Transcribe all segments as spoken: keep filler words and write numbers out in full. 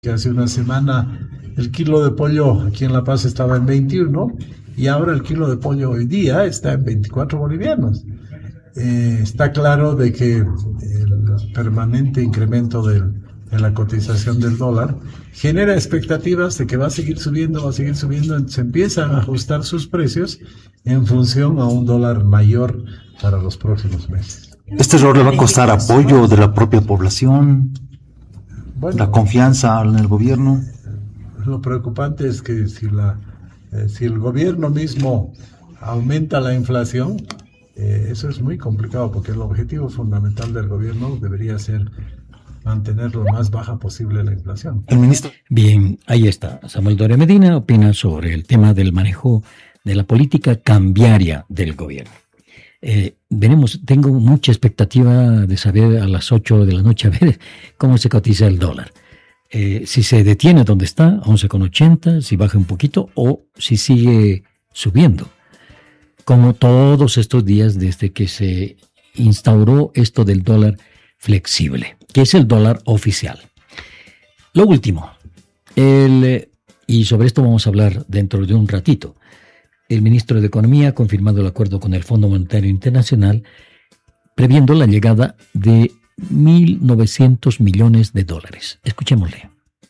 que hace una semana el kilo de pollo aquí en La Paz estaba en veintiuno y ahora el kilo de pollo hoy día está en veinticuatro bolivianos. Eh, está claro de que el permanente incremento del, de la cotización del dólar genera expectativas de que va a seguir subiendo, va a seguir subiendo, se empiezan a ajustar sus precios en función a un dólar mayor para los próximos meses. ¿Este error le va a costar apoyo de la propia población? Bueno, la confianza en el gobierno. Lo preocupante es que si la eh, si el gobierno mismo aumenta la inflación, eh, eso es muy complicado, porque el objetivo fundamental del gobierno debería ser mantener lo más baja posible la inflación. El ministro. Bien, ahí está. Samuel Doria Medina opina sobre el tema del manejo de la política cambiaria del gobierno. Eh, veremos, tengo mucha expectativa de saber a las ocho de la noche a ver cómo se cotiza el dólar. Eh, si se detiene donde está, once con ochenta, si baja un poquito o si sigue subiendo. Como todos estos días desde que se instauró esto del dólar flexible, que es el dólar oficial. Lo último, el, y sobre esto vamos a hablar dentro de un ratito. El ministro de Economía ha confirmado el acuerdo con el Fondo Monetario Internacional, previendo la llegada de mil novecientos millones de dólares. Escuchémosle.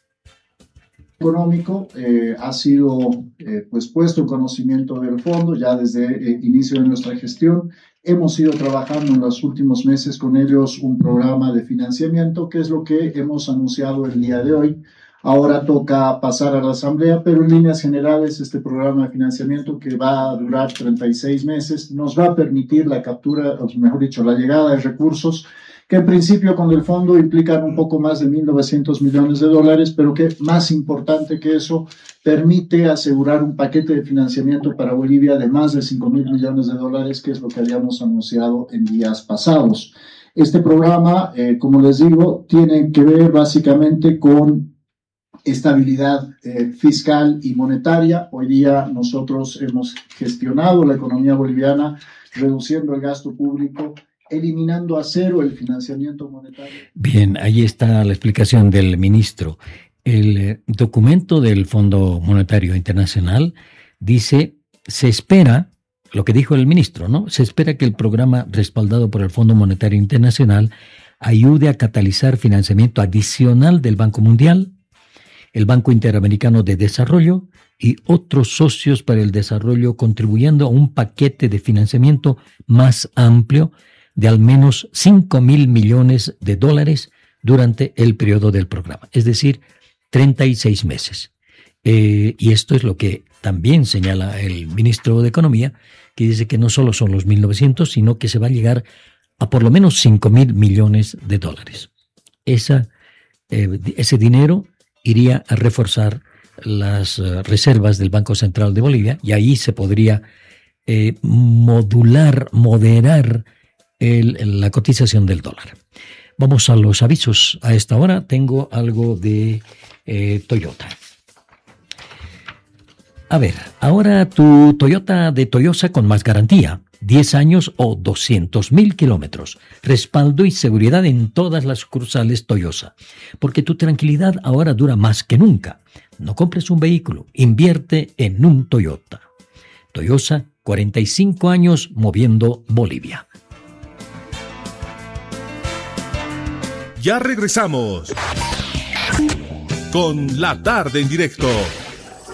Económico eh, ha sido eh, pues puesto en conocimiento del fondo ya desde el eh, inicio de nuestra gestión. Hemos ido trabajando en los últimos meses con ellos un programa de financiamiento, que es lo que hemos anunciado el día de hoy. Ahora toca pasar a la asamblea, pero en líneas generales este programa de financiamiento, que va a durar treinta y seis meses, nos va a permitir la captura, o mejor dicho, la llegada de recursos que en principio con el fondo implican un poco más de mil novecientos millones de dólares, pero que más importante que eso, permite asegurar un paquete de financiamiento para Bolivia de más de cinco mil millones de dólares, que es lo que habíamos anunciado en días pasados. Este programa, eh, como les digo, tiene que ver básicamente con estabilidad eh, fiscal y monetaria. Hoy día nosotros hemos gestionado la economía boliviana reduciendo el gasto público, eliminando a cero el financiamiento monetario. Bien, ahí está la explicación del ministro. El eh, documento del Fondo Monetario Internacional dice, se espera, lo que dijo el ministro, ¿no? Se espera que el programa respaldado por el Fondo Monetario Internacional ayude a catalizar financiamiento adicional del Banco Mundial, el Banco Interamericano de Desarrollo y otros socios para el desarrollo, contribuyendo a un paquete de financiamiento más amplio de al menos cinco mil millones de dólares durante el periodo del programa, es decir, treinta y seis meses. Eh, y esto es lo que también señala el ministro de Economía, que dice que no solo son los mil novecientos, sino que se va a llegar a por lo menos cinco mil millones de dólares. Esa, eh, ese dinero iría a reforzar las uh, reservas del Banco Central de Bolivia, y ahí se podría eh, modular, moderar el, la cotización del dólar. Vamos a los avisos. A esta hora tengo algo de eh, Toyota. A ver, ahora tu Toyota de Toyosa con más garantía, diez años o doscientos mil kilómetros, respaldo y seguridad en todas las sucursales Toyosa, porque tu tranquilidad ahora dura más que nunca. No compres un vehículo, invierte en un Toyota. Toyosa, cuarenta y cinco años moviendo Bolivia. Ya regresamos con La Tarde en Directo